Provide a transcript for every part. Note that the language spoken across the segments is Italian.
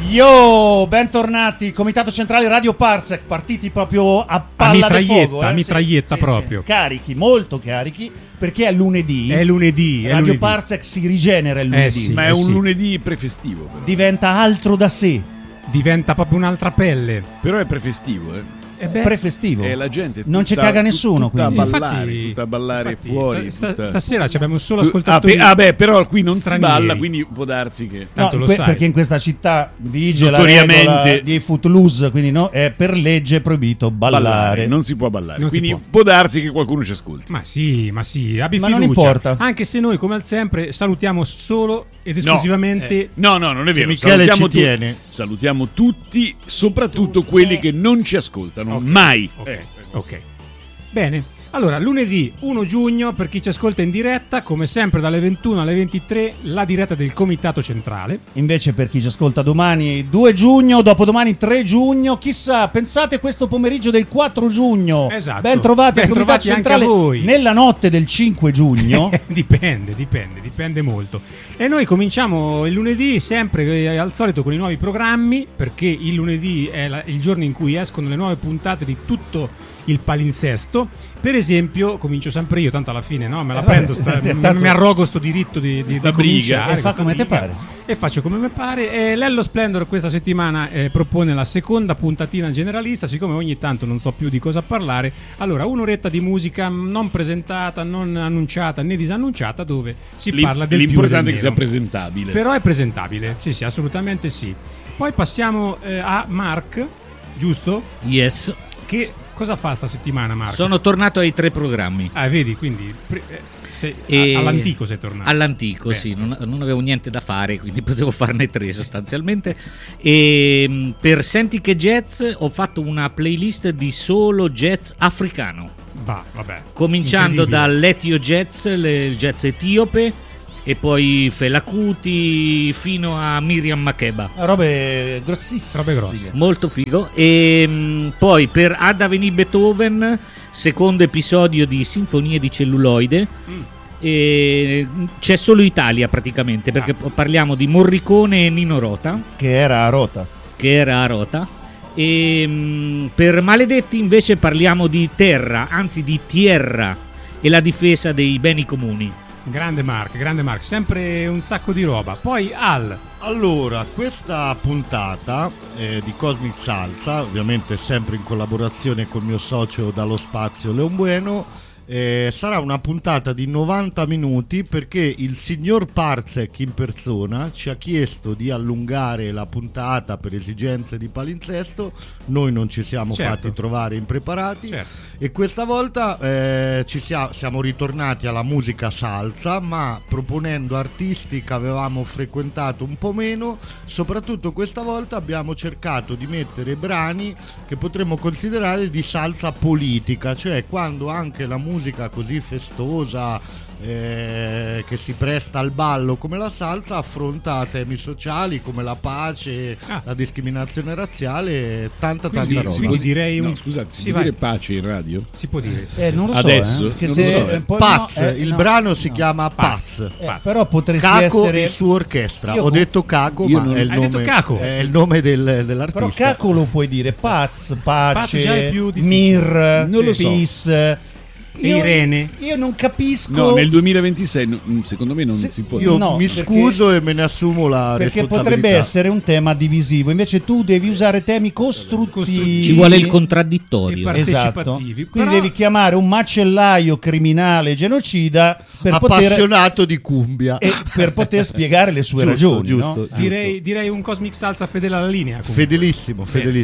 Yo, bentornati, Comitato Centrale Radio Parsec, partiti proprio a palla di fuoco. Mitraglietta proprio. Sì. Carichi, molto carichi, perché è lunedì. È lunedì. Radio Parsec si rigenera il lunedì. Sì, ma è un lunedì prefestivo. Però. Diventa altro da sé. Diventa proprio un'altra pelle. Però è prefestivo, Prefestivo. La gente non ci caga nessuno, tutta quindi. tutta a ballare fuori. Stasera abbiamo solo ascoltatori. Però qui non stranieri. Si balla, quindi può darsi che Tanto lo sai. Perché in questa città vige la regola di Footloose, quindi è per legge proibito ballare. Non si può ballare. Non quindi può darsi che qualcuno ci ascolti. Ma sì, abbi fiducia. Non importa. Anche se noi, come al sempre, salutiamo solo ed esclusivamente. No, non è vero. Michele ci tiene. Salutiamo tutti, soprattutto quelli che non ci ascoltano. Mai. Ok. Bene. Allora, lunedì 1 giugno, per chi ci ascolta in diretta, come sempre dalle 21 alle 23, la diretta del Comitato Centrale. Invece per chi ci ascolta domani 2 giugno, dopodomani 3 giugno, chissà, pensate questo pomeriggio del 4 giugno. Esatto. Ben trovati al Comitato Centrale nella notte del 5 giugno. Dipende molto. E noi cominciamo il lunedì sempre al solito con i nuovi programmi, perché il lunedì è il giorno in cui escono le nuove puntate di tutto il palinsesto. Per esempio, comincio sempre io, tanto alla fine me la prendo, mi arrogo sto diritto di cominciare. E fa come te pare. E faccio come mi pare. Lello Splendor questa settimana propone la seconda puntatina generalista. Siccome ogni tanto non so più di cosa parlare, allora un'oretta di musica non presentata, non annunciata né disannunciata, dove si parla del più e del l'importante è che sia meno. presentabile. Però è presentabile, sì, assolutamente sì. Poi passiamo a Mark, giusto? Yes. Che cosa fa sta settimana, Marco? Sono tornato ai 3 programmi. Vedi, quindi all'antico sei tornato. All'antico, bene. Sì, non avevo niente da fare, quindi potevo farne 3 sostanzialmente. E per Senti che Jazz ho fatto una playlist di solo jazz africano. Vabbè. Cominciando dall'Etio Jazz, il jazz etiope, e poi Fela Kuti fino a Miriam Makeba. Robe grossissime. Robe grosse. Molto figo. E poi per Ad Aveni Beethoven, secondo episodio di Sinfonie di celluloide. E c'è solo Italia praticamente, perché parliamo di Morricone e Nino Rota, che era a Rota. E per Maledetti invece parliamo di terra, anzi di tierra e la difesa dei beni comuni. Grande Mark, sempre un sacco di roba. Poi Allora, questa puntata di Cosmic Salsa, ovviamente sempre in collaborazione col mio socio dallo spazio Leon Bueno, sarà una puntata di 90 minuti, perché il signor Parsec in persona ci ha chiesto di allungare la puntata per esigenze di palinsesto. Noi non ci siamo fatti trovare impreparati, e questa volta siamo ritornati alla musica salsa, ma proponendo artisti che avevamo frequentato un po' meno. Soprattutto questa volta abbiamo cercato di mettere brani che potremmo considerare di salsa politica, cioè quando anche la musica così festosa che si presta al ballo come la salsa affronta temi sociali come la pace, la discriminazione razziale, tanta roba. Quindi direi scusate, si può dire pace in radio? Si può dire. Non lo so. Adesso Che non se, lo so. Paz, il brano si chiama Paz. Però potresti Caco essere il suo orchestra. Io Ho detto Caco, ma è il Hai nome, detto Caco? è il nome dell'artista. Però Caco lo puoi dire. Paz, pace, già è più difficile. Mir, Non lo so. peace. Irene. Io non capisco. No, nel 2026 secondo me non si può. Io No, mi perché- scuso e me ne assumo la Perché responsabilità. potrebbe essere un tema divisivo. Invece tu devi usare temi costruttivi. Ci vuole il contraddittorio. Esatto. partecipativi. Quindi Però- devi chiamare un macellaio criminale genocida per appassionato di cumbia. per poter spiegare le sue Giusto, ragioni. giusto, no? giusto. Direi un Cosmic Salsa fedele alla linea. comunque. Fedelissimo.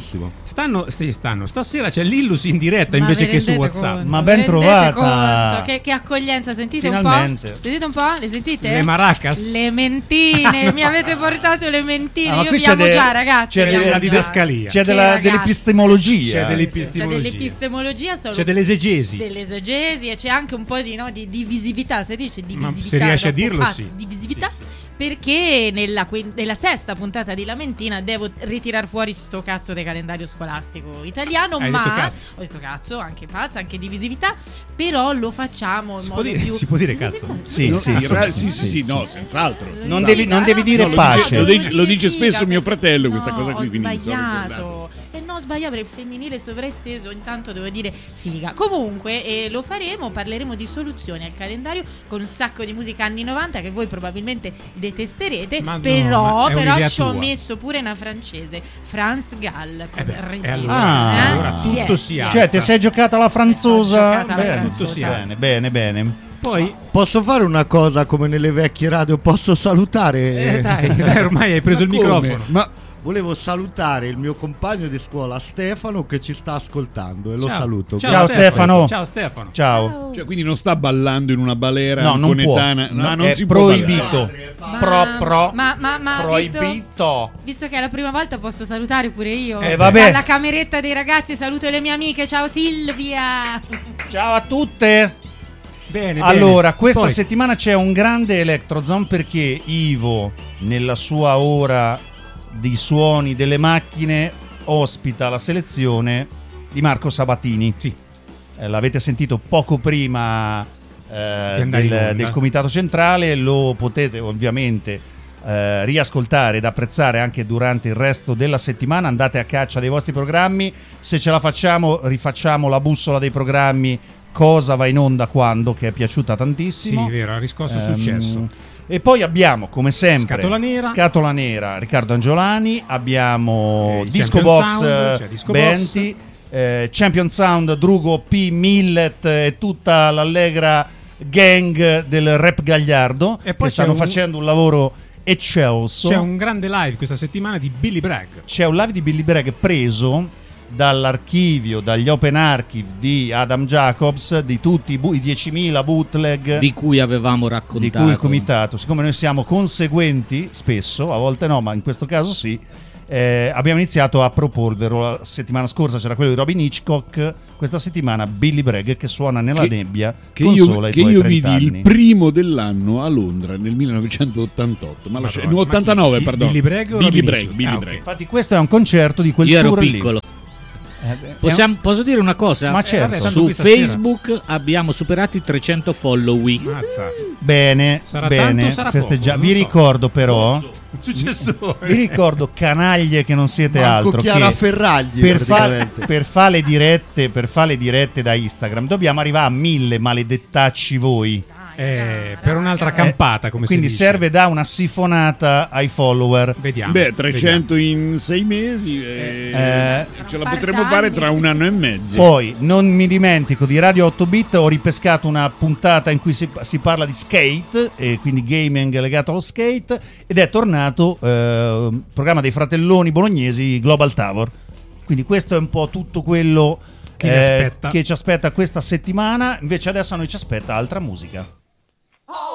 Stasera c'è l'Illus in diretta invece che su WhatsApp. Ma ben trovata. Che accoglienza, sentite Finalmente. un po'? Sentite un po'? Le sentite? Le maracas. Le mentine, mi avete portato le mentine. Ma Io qui vi c'è amo già, ragazzi. c'è vi amo la già. didascalia. C'è Che ragazzi. dell'epistemologia. C'è C'è dell'epistemologia. dell'epistemologia, C'è dell'esegesi. dell'esegesi, e c'è anche un po' di visività, si dice Ma divisività. se riesci a dopo dirlo, paz, sì. Divisività. Sì, sì. perché nella sesta puntata di Lamentina devo ritirar fuori sto cazzo del calendario scolastico italiano. Hai ma detto cazzo? ho detto cazzo, anche pazza, anche divisività, però lo facciamo in Si modo può dire- più... si può dire cazzo? Sì, No, sì, in sì, realtà- sì, sì, no, senz'altro. Non devi dire No, pace. lo dice spesso mio fratello questa cosa qui, Ho quindi mi sono sbagliato. E no, ho sbagliato per il femminile sovraesteso. Intanto devo dire figa. Comunque lo faremo, parleremo di soluzioni al calendario con un sacco di musica anni 90 che voi probabilmente detesterete. Ma no, però ma è un'idea ci ho tua. messo pure una francese, Franz Gall, con Resist. allora Chi tutto è? si Chi è? alza. Cioè, ti sei giocata la franzosa? Ho giocata la Bene, Tutto si franzosa. alza. bene, bene. Poi, Posso fare una cosa come nelle vecchie radio? Posso salutare? dai, ormai hai preso il Ma come? microfono. Ma Volevo salutare il mio compagno di scuola Stefano che ci sta ascoltando e lo Ciao. saluto. Ciao, Stefano. Ciao Stefano. Ciao. cioè, quindi non sta ballando in una balera No, non può. anconetana. No, non è si può ballare. proibito. Ma Proibito. visto che è la prima volta posso salutare pure io. Vabbè. Dalla cameretta dei ragazzi saluto le mie amiche. Ciao Silvia. Ciao a tutte. Bene, Allora, bene. questa Poi, settimana c'è un grande Electrozone perché Ivo, nella sua ora di suoni delle macchine, ospita la selezione di Marco Sabatini. Sì. L'avete sentito poco prima andare in onda. del Comitato Centrale, lo potete ovviamente riascoltare ed apprezzare anche durante il resto della settimana. Andate a caccia dei vostri programmi, se ce la facciamo rifacciamo la bussola dei programmi, cosa va in onda quando, che è piaciuta Sì, tantissimo. vero, ha riscosso successo. E poi abbiamo, come sempre, Scatola Nera. Riccardo Angiolani, abbiamo Il Disco Champion Box, Sound, c'è Disco Benti, Champion Sound, Drugo P, Millet e tutta l'allegra gang del rap gagliardo E poi che stanno c'è un- facendo un lavoro eccelso. C'è un grande live questa settimana di Billy Bragg. C'è un live di Billy Bragg preso dall'archivio, dagli open archive di Adam Jacobs, di tutti i 10.000 bootleg di cui avevamo di raccontato. cui il comitato, siccome noi siamo conseguenti spesso, a volte no, ma in questo caso sì, abbiamo iniziato a proporvelo. La settimana scorsa c'era quello di Robin Hitchcock, questa settimana Billy Bragg che suona nella nebbia Che con io, solo i che tuoi io 30 vidi anni. il primo dell'anno a Londra nel 1988, ma Madonna, nel 89, ma chi? perdono. Billy Bragg o Billy Robin Bragg, Hitchcock? Billy Ah, Bragg. ok. Infatti questo è un concerto di quel Io ero tour lì. piccolo. È Posso dire una cosa? Ma certo. vabbè, tanto Su qui stasera- Facebook abbiamo superato i 300 follow. Mazza. Bene, Sarà bene, tanto o sarà festeggiare. poco? Vi Non so. ricordo però, Successore. vi ricordo canaglie che non siete Manco altro Chiara che Ferragli per praticamente. fare le dirette da Instagram dobbiamo arrivare a 1000, maledettacci voi. Per un'altra campata, come Quindi si dice. serve da una sifonata ai follower. Vediamo. Beh, 300 in 6 mesi ce la potremo fare tra un anno e mezzo. Poi non mi dimentico di Radio 8 Bit, ho ripescato una puntata in cui si parla di skate e quindi gaming legato allo skate, ed è tornato il programma dei fratelloni bolognesi Global Tower. Quindi questo è un po' tutto quello Che ci aspetta. che ci aspetta questa settimana. Invece adesso a noi ci aspetta altra musica.